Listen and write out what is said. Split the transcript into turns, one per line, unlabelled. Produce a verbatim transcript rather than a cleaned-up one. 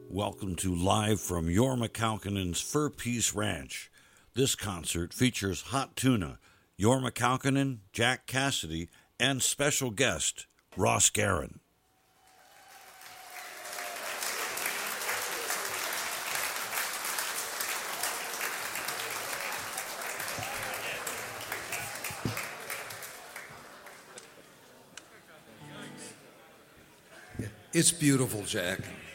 Welcome to Live from Jorma Kaukonen's Fur Peace Ranch. This concert features Hot Tuna, Jorma Kaukonen, Jack Cassidy, and special guest, Ross Guerin.
It's beautiful, Jack.